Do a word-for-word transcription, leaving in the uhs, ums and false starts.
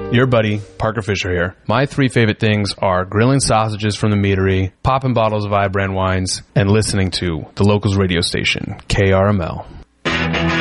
Your buddy, Parker Fisher here. My three favorite things are grilling sausages from the meadery, popping bottles of I brand wines, and listening to the Locals radio station, K R M L.